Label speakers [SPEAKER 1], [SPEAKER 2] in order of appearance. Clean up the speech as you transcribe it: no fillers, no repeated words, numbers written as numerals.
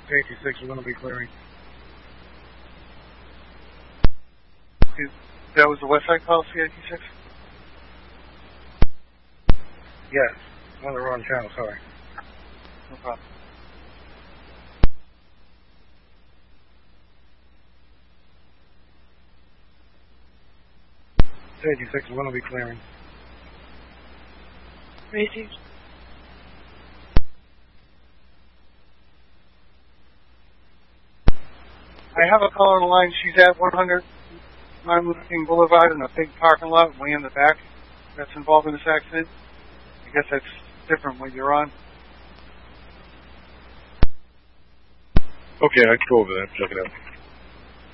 [SPEAKER 1] 86, we're going to be clearing. That was the west side call, C86? Yes. I'm on the wrong channel, sorry. No problem. C86, we're going to be clearing.
[SPEAKER 2] Received.
[SPEAKER 1] I have a caller on the line. She's at 100 Martin Luther King Boulevard in a big parking lot way in the back that's involved in this accident. I guess that's different when you're on.
[SPEAKER 3] Okay, I can go over there. Check it out.